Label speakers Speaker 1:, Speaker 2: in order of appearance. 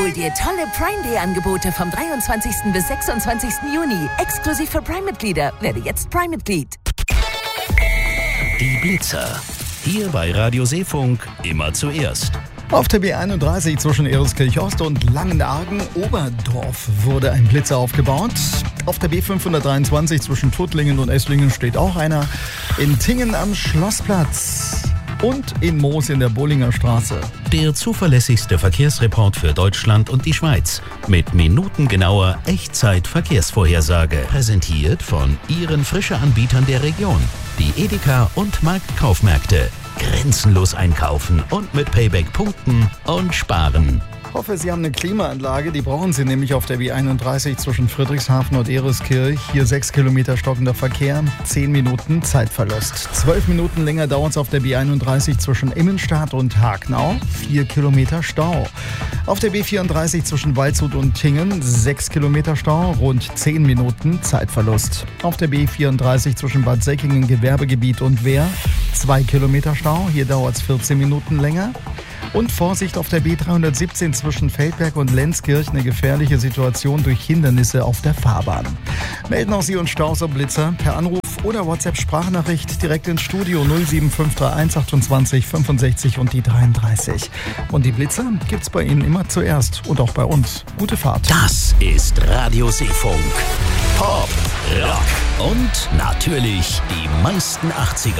Speaker 1: Hol dir tolle Prime Day Angebote vom 23. bis 26. Juni. Exklusiv für Prime-Mitglieder. Werde jetzt Prime-Mitglied.
Speaker 2: Die Blitzer. Hier bei Radio Seefunk immer zuerst.
Speaker 3: Auf der B31 zwischen Ereskirch-Ost und Langenargen-Oberdorf wurde ein Blitzer aufgebaut. Auf der B523 zwischen Tuttlingen und Esslingen steht auch einer. In Tingen am Schlossplatz und in Moos in der Bollinger Straße.
Speaker 2: Der zuverlässigste Verkehrsreport für Deutschland und die Schweiz. Mit minutengenauer Echtzeit-Verkehrsvorhersage. Präsentiert von Ihren Frische-Anbietern der Region. Die Edeka und Marktkaufmärkte. Grenzenlos einkaufen und mit Payback punkten und sparen.
Speaker 3: Ich hoffe, Sie haben eine Klimaanlage. Die brauchen Sie nämlich auf der B31 zwischen Friedrichshafen und Ereskirch. Hier 6 Kilometer stockender Verkehr, 10 Minuten Zeitverlust. 12 Minuten länger dauert es auf der B31 zwischen Immenstadt und Hagnau. 4 Kilometer Stau. Auf der B34 zwischen Waldshut und Tingen 6 Kilometer Stau, rund 10 Minuten Zeitverlust. Auf der B34 zwischen Bad Säckingen, Gewerbegebiet und Wehr 2 Kilometer Stau. Hier dauert es 14 Minuten länger. Und Vorsicht auf der B317 zwischen Feldberg und Lenzkirch, eine gefährliche Situation durch Hindernisse auf der Fahrbahn. Melden auch Sie uns Staus und Blitzer per Anruf oder WhatsApp-Sprachnachricht direkt ins Studio 07531 28 65 und die 33. Und die Blitzer gibt's bei Ihnen immer zuerst und auch bei uns. Gute Fahrt.
Speaker 2: Das ist Radio Seefunk. Pop, Rock und natürlich die meisten 80er.